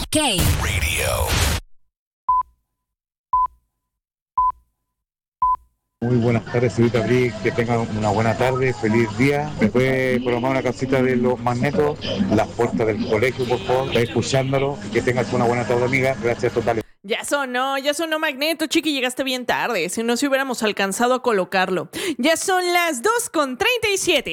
K Radio. Muy buenas tardes, señorita Brick, que tengan una buena tarde, feliz día. ¿Me puede programar una casita de los magnetos? Las puertas del colegio, por favor, está escuchándolo. Que tengas una buena tarde, amiga. Gracias totales. Ya sonó Magneto, chiqui, llegaste bien tarde, si no, si hubiéramos alcanzado a colocarlo. Ya son las 2:37.